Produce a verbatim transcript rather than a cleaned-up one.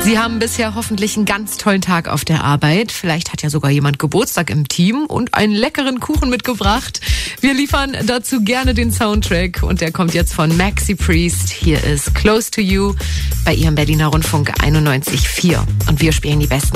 Sie haben bisher hoffentlich einen ganz tollen Tag auf der Arbeit. Vielleicht hat ja sogar jemand Geburtstag im Team und einen leckeren Kuchen mitgebracht. Wir liefern dazu gerne den Soundtrack und der kommt jetzt von Maxi Priest. Hier ist Close to You bei Ihrem Berliner Rundfunk einundneunzig Komma vier und wir spielen die besten